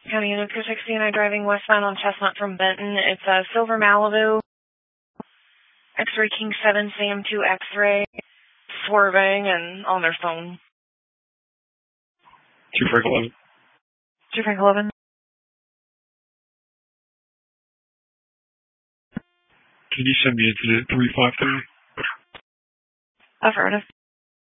County Unit 269 driving westbound on Chestnut from Benton. It's a Silver Malibu. X-Ray King 7, Sam 2 X-Ray. Swerving and on their phone. 2 Frank 11. 2 Frank 11. Can you send me into the 353? Affirmative.